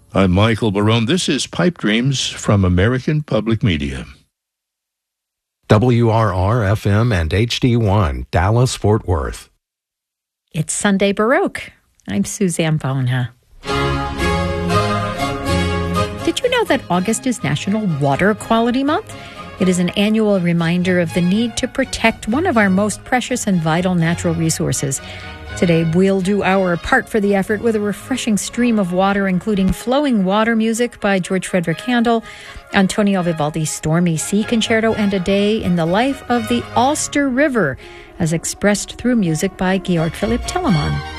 I'm Michael Barone. This is Pipe Dreams from American Public Media. WRR-FM and HD1, Dallas-Fort Worth. It's Sunday Baroque. I'm Suzanne Bona. Did you know that August is National Water Quality Month? It is an annual reminder of the need to protect one of our most precious and vital natural resources. Today, we'll do our part for the effort with a refreshing stream of water, including flowing water music by George Frederick Handel, Antonio Vivaldi's Stormy Sea Concerto, and a day in the life of the Ulster River, as expressed through music by Georg Philipp Telemann.